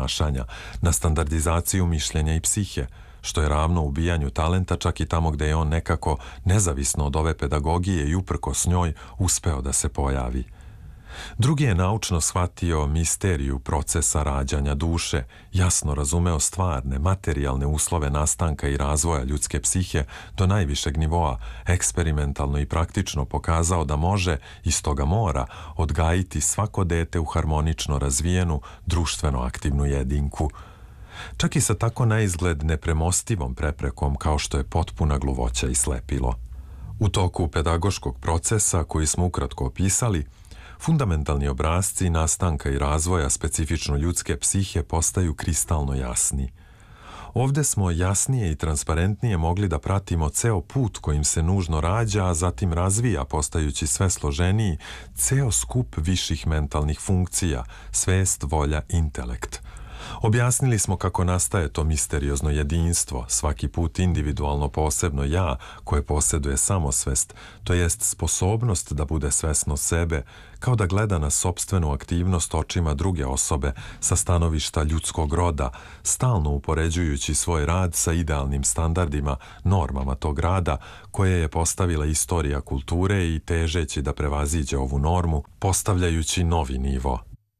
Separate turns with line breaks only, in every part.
ponašanja, na standardizaciju mišljenja i psihe, što je ravno ubijanju talenta čak i tamo gde je on nekako, nezavisno od ove pedagogije i uprkos njoj, uspeo da se pojavi. Drugi je naučno shvatio misteriju procesa rađanja duše, jasno razumeo stvarne, materijalne uslove nastanka i razvoja ljudske psihe do najvišeg nivoa, eksperimentalno i praktično pokazao da može, i stoga mora, odgajiti svako dete u harmonično razvijenu, društveno aktivnu jedinku. Čak i sa tako naizgled nepremostivom preprekom kao što je potpuna gluvoća i slepilo. U toku pedagoškog procesa, koji smo ukratko opisali, fundamentalni obrasci nastanka i razvoja specifično ljudske psihe postaju kristalno jasni. Ovde smo jasnije i transparentnije mogli da pratimo ceo put kojim se nužno rađa, a zatim razvija, postajući sve složeniji, ceo skup viših mentalnih funkcija, svest, volja, intelekt. Objasnili smo kako nastaje to misteriozno jedinstvo, svaki put individualno posebno ja, koje posjeduje samosvest, to jest sposobnost da bude svesno sebe, kao da gleda na sopstvenu aktivnost očima druge osobe sa stanovišta ljudskog roda, stalno upoređujući svoj rad sa idealnim standardima, normama tog rada, koje je postavila istorija kulture i težeći da prevaziđe ovu normu, postavljajući novi nivo.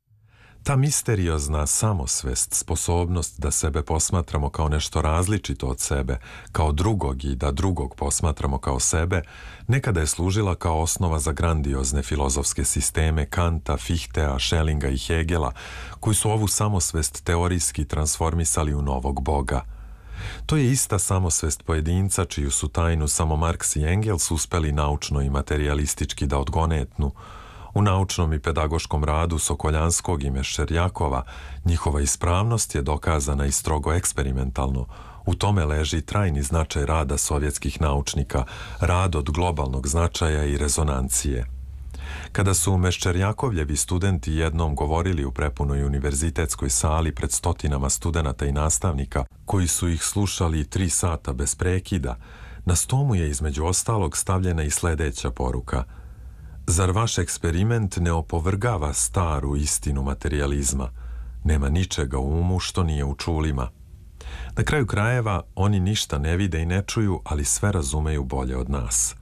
Ta misteriozna samosvest, sposobnost da sebe posmatramo kao nešto različito od sebe, kao drugog i da drugog posmatramo kao sebe, nekada je služila kao osnova za grandiozne filozofske sisteme Kanta, Fichtea, Schellinga i Hegela, koji su ovu samosvest teorijski transformisali u novog Boga. To je ista samosvest pojedinca čiju su tajnu samo Marks i Engels uspeli naučno i materijalistički da odgonetnu. U naučnom i pedagoškom radu Sokoljanskog i Meščerjakova njihova ispravnost je dokazana i strogo eksperimentalno. U tome leži trajni značaj rada sovjetskih naučnika, rad od globalnog značaja i rezonancije. Kada su Meščerjakovljevi studenti jednom govorili u prepunoj univerzitetskoj sali pred stotinama studenata i nastavnika, koji su ih slušali 3 sata bez prekida, na stomu je između ostalog stavljena i sledeća poruka: zar vaš eksperiment ne opovrgava staru istinu materijalizma? Nema ničega u umu što nije u čulima. Na kraju krajeva, oni ništa ne vide i ne čuju, ali sve razumeju bolje od nas.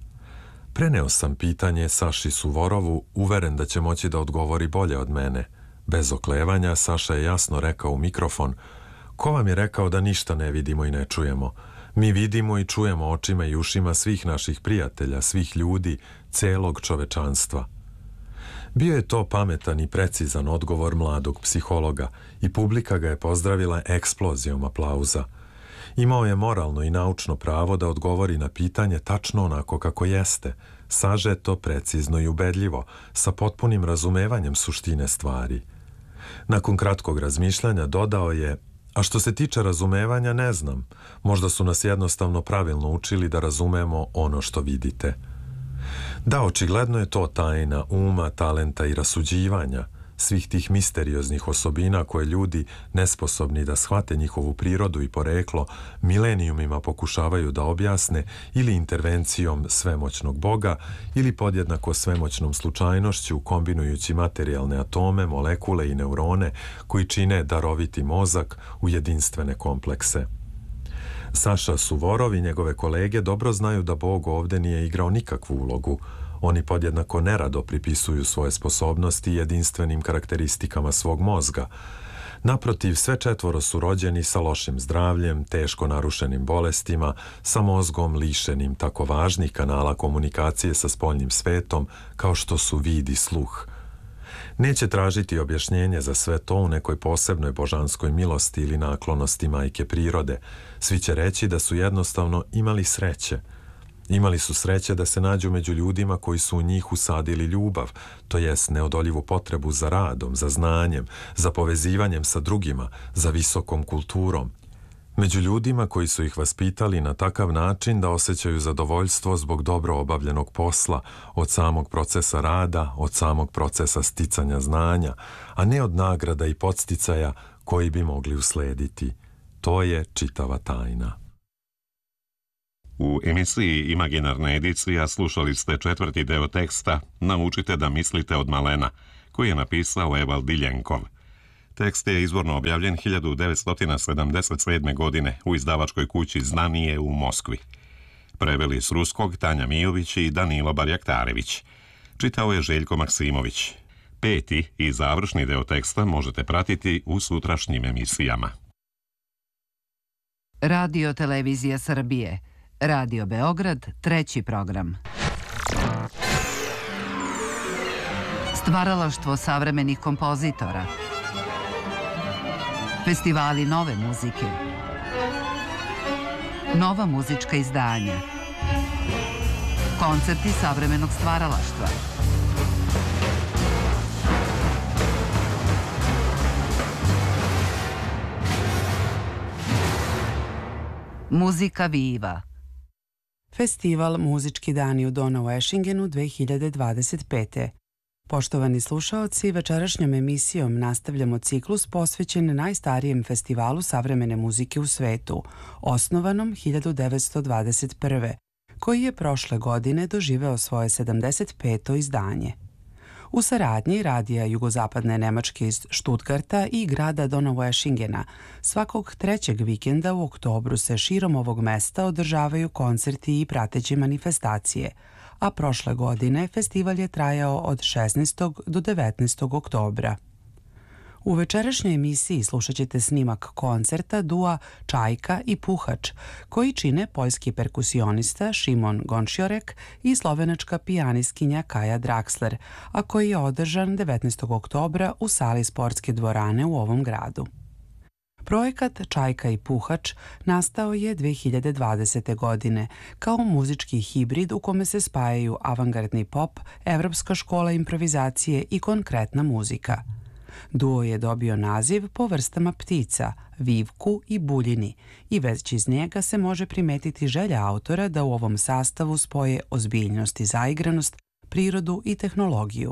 Preneo sam pitanje Saši Suvorovu, uveren da će moći da odgovori bolje od mene. Bez oklevanja, Saša je jasno rekao u mikrofon: ko vam je rekao da ništa ne vidimo i ne čujemo? Mi vidimo i čujemo očima i ušima svih naših prijatelja, svih ljudi, celog čovečanstva. Bio je to pametan i precizan odgovor mladog psihologa i publika ga je pozdravila eksplozijom aplauza. Imao je moralno i naučno pravo da odgovori na pitanje tačno onako kako jeste, sažeto, precizno i ubedljivo, sa potpunim razumevanjem suštine stvari. Nakon kratkog razmišljanja dodao je: a što se tiče razumevanja, ne znam. Možda su nas jednostavno pravilno učili da razumemo ono što vidite. Da, očigledno je to tajna uma, talenta i rasuđivanja, svih tih misterioznih osobina koje ljudi, nesposobni da shvate njihovu prirodu i poreklo, milenijumima pokušavaju da objasne ili intervencijom svemoćnog Boga ili podjednako svemoćnom slučajnošću kombinujući materijalne atome, molekule i neurone koji čine daroviti mozak u jedinstvene komplekse. Saša Suvorov i njegove kolege dobro znaju da Bog ovde nije igrao nikakvu ulogu. Oni podjednako nerado pripisuju svoje sposobnosti jedinstvenim karakteristikama svog mozga. Naprotiv, sve četvoro su rođeni sa lošim zdravljem, teško narušenim bolestima, sa mozgom lišenim tako važnih kanala komunikacije sa spoljnim svetom kao što su vid i sluh. Neće tražiti objašnjenje za sve to u nekoj posebnoj božanskoj milosti ili naklonosti majke prirode. Svi će reći da su jednostavno imali sreće. Imali su sreće da se nađu među ljudima koji su u njih usadili ljubav, to jest neodoljivu potrebu za radom, za znanjem, za povezivanjem sa drugima, za visokom kulturom. Među ljudima koji su ih vaspitali na takav način da osjećaju zadovoljstvo zbog dobro obavljenog posla, od samog procesa rada, od samog procesa sticanja znanja, a ne od nagrada i podsticaja koji bi mogli uslediti. To je čitava tajna.
U emisiji Imaginarna edicija slušali ste 4. deo teksta Naučite da mislite od malena, koji je napisao Evald Diljenkov. Tekst je izvorno objavljen 1977. godine u izdavačkoj kući Znanije u Moskvi. Preveli s ruskog Tanja Mijović i Danilo Barjaktarević. Čitao je Željko Maksimović. 5. i završni deo teksta možete pratiti u sutrašnjim emisijama.
Radio Televizija Srbije, Radio Beograd, 3. program. Stvaralaštvo savremenih kompozitora. Festivali nove muzike. Nova muzička izdanja. Koncerti savremenog stvaralaštva. Muzika Viva.
Festival Muzički dani u Donaueschingenu 2025. Poštovani slušaoci, večerašnjom emisijom nastavljamo ciklus posvećen najstarijem festivalu savremene muzike u svetu, osnovanom 1921. koji je prošle godine doživeo svoje 75. izdanje. U saradnji Radija Jugozapadne Nemačke iz Stuttgarta i grada Donaueschingena svakog 3. vikenda u oktobru se širom ovog mesta održavaju koncerti i prateće manifestacije, a prošle godine festival je trajao od 16. do 19. oktobra. U večerašnjoj emisiji slušat ćete snimak koncerta dua Čajka i Puhač, koji čine poljski perkusionista Šimon Gončiorek i slovenačka pijanistkinja Kaja Draxler, a koji je održan 19. oktobra u sali sportske dvorane u ovom gradu. Projekat Čajka i Puhač nastao je 2020. godine kao muzički hibrid u kome se spajaju avangardni pop, evropska škola improvizacije i konkretna muzika. Duo je dobio naziv po vrstama ptica, vivku i buljini, i već iz njega se može primetiti želja autora da u ovom sastavu spoje ozbiljnost i zaigranost, prirodu i tehnologiju.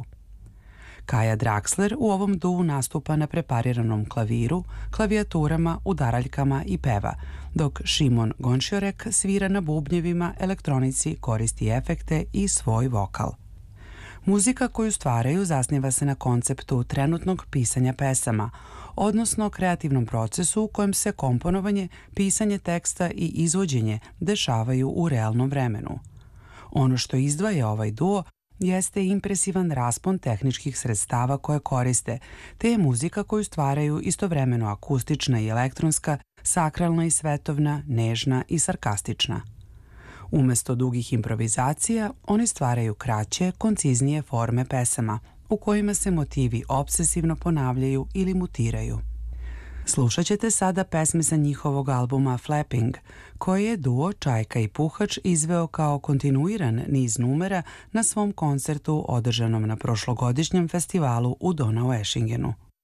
Kaja Draxler u ovom duu nastupa na prepariranom klaviru, klavijaturama, udaraljkama i peva, dok Šimon Gončiorek svira na bubnjevima, elektronici, koristi efekte i svoj vokal. Muzika koju stvaraju zasniva se na konceptu trenutnog pisanja pesama, odnosno kreativnom procesu u kojem se komponovanje, pisanje teksta i izvođenje dešavaju u realnom vremenu. Ono što izdvaja ovaj duo jeste impresivan raspon tehničkih sredstava koje koriste, te je muzika koju stvaraju istovremeno akustična i elektronska, sakralna i svetovna, nežna i sarkastična. Umesto dugih improvizacija, oni stvaraju kraće, konciznije forme pesama, u kojima se motivi obsesivno ponavljaju ili mutiraju. Slušat ćete sada pesme sa njihovog albuma Flapping, koje je duo Čajka i Puhač izveo kao kontinuiran niz numera na svom koncertu održanom na prošlogodišnjem festivalu u Donaueschingenu.